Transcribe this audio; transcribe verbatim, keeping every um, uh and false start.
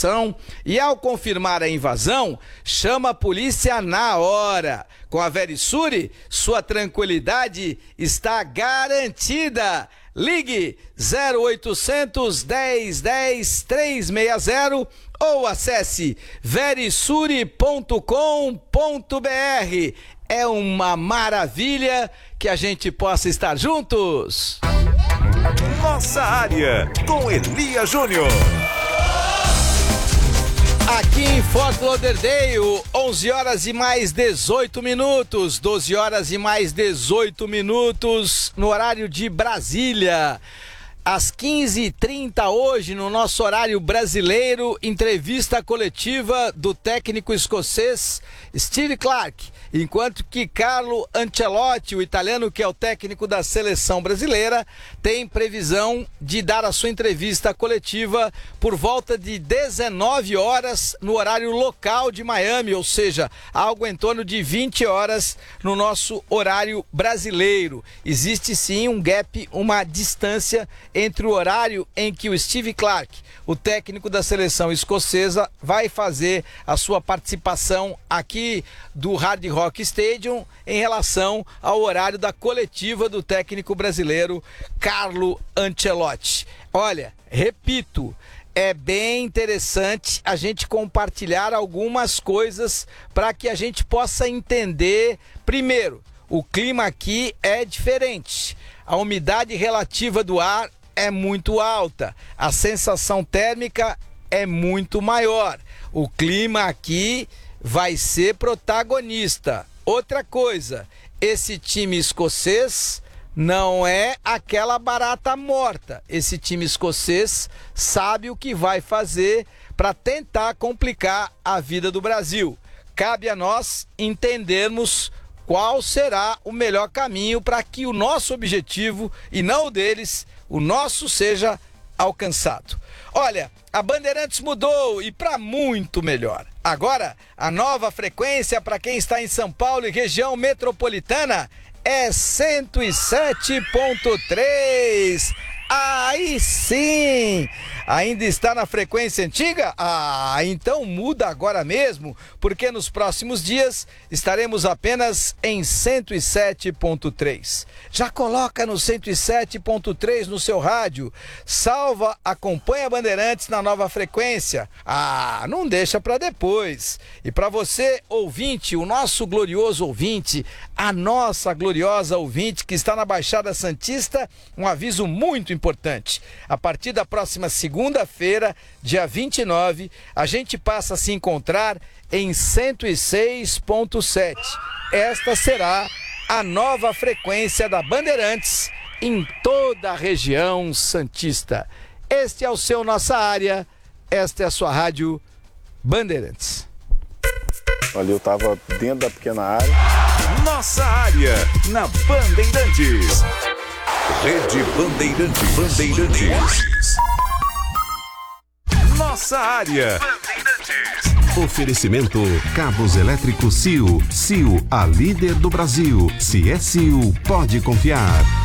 invasão e, ao confirmar a invasão, chama a polícia na hora. Com a Verisure, sua tranquilidade está garantida. Ligue zero oitocentos, dez, dez, trezentos e sessenta ou acesse verisure ponto com ponto br. É uma maravilha que a gente possa estar juntos. Nossa área, com Elia Júnior. Aqui em Fort Lauderdale, onze horas e mais dezoito minutos, doze horas e mais dezoito minutos no horário de Brasília. Às quinze e trinta hoje, no nosso horário brasileiro, entrevista coletiva do técnico escocês Steve Clarke, enquanto que Carlo Ancelotti, o italiano que é o técnico da seleção brasileira, tem previsão de dar a sua entrevista coletiva por volta de dezenove horas no horário local de Miami, ou seja, algo em torno de vinte horas no nosso horário brasileiro. Existe sim um gap, uma distância entre o horário em que o Steve Clarke, o técnico da seleção escocesa, vai fazer a sua participação aqui do Hard Rock Stadium em relação ao horário da coletiva do técnico brasileiro Carlo Ancelotti. Olha, repito, é bem interessante a gente compartilhar algumas coisas para que a gente possa entender. Primeiro, o clima aqui é diferente. A umidade relativa do ar é muito alta, a sensação térmica é muito maior. O clima aqui vai ser protagonista. Outra coisa, esse time escocês não é aquela barata morta. Esse time escocês sabe o que vai fazer para tentar complicar a vida do Brasil. Cabe a nós entendermos qual será o melhor caminho para que o nosso objetivo, e não o deles, o nosso seja alcançado. Olha, a Bandeirantes mudou e para muito melhor. Agora, a nova frequência para quem está em São Paulo e região metropolitana é cento e sete ponto três. Aí sim! Ainda está na frequência antiga? Ah, então muda agora mesmo, porque nos próximos dias estaremos apenas em cento e sete ponto três. Já coloca no cento e sete ponto três no seu rádio, salva, acompanha Bandeirantes na nova frequência. Ah, não deixa para depois. E para você, ouvinte, o nosso glorioso ouvinte, a nossa gloriosa ouvinte que está na Baixada Santista, um aviso muito importante. A partir da próxima segunda-feira, dia vinte e nove, a gente passa a se encontrar em cento e seis ponto sete. Esta será a nova frequência da Bandeirantes em toda a região santista. Este é o seu Nossa Área, esta é a sua rádio Bandeirantes. Ali eu estava dentro da pequena área. Nossa Área, na Bandeirantes. Rede Bandeirantes. Bandeirantes. Nossa Área. Oferecimento Cabos Elétricos C I O. C I O, a líder do Brasil. Se é C I O, pode confiar.